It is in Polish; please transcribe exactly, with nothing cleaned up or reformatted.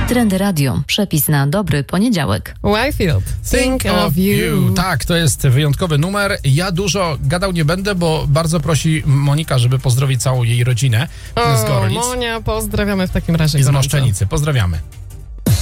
Trendy Radio. Przepis na dobry poniedziałek. Whitefield, Think of You. Tak, to jest wyjątkowy numer. Ja dużo gadał nie będę, bo bardzo prosi Monika, żeby pozdrowić całą jej rodzinę O, z Gorlic Monia, pozdrawiamy w takim razie. i z gorąco. Moszczenicy. Pozdrawiamy.